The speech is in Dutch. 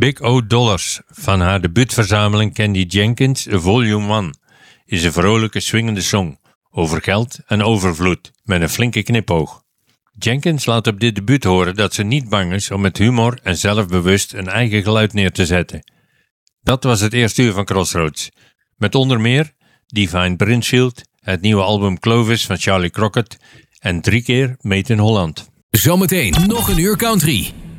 Big O Dollars van haar debuutverzameling Candy Jenkins Volume 1 is een vrolijke swingende song over geld en overvloed met een flinke knipoog. Jenkins laat op dit debuut horen dat ze niet bang is om met humor en zelfbewust een eigen geluid neer te zetten. Dat was het eerste uur van Crossroads, met onder meer Divine Brinsfield, het nieuwe album Clovis van Charlie Crockett en 3 keer Made in Holland. Zometeen nog een uur country.